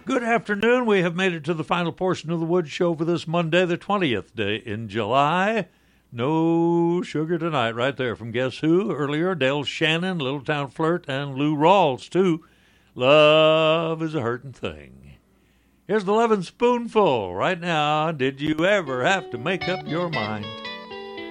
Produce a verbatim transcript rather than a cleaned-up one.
Good afternoon. We have made it to the final portion of the Wood Show for this Monday, the twentieth day in July. No sugar tonight, right there from Guess Who earlier. Dale Shannon, Little Town Flirt, and Lou Rawls, too. Love is a hurting thing. Here's the Lovin' Spoonful right now. Did you ever have to make up your mind?